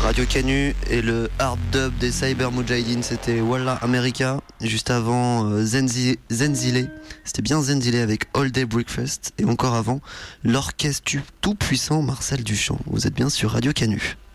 Radio Canu et le hard dub des Cyber Mujahideen, c'était Wallah America. Juste avant Zenzile, c'était bien Zenzile avec All Day Breakfast. Et encore avant, l'orchestre tout puissant Marcel Duchamp. Vous êtes bien sur Radio Canu.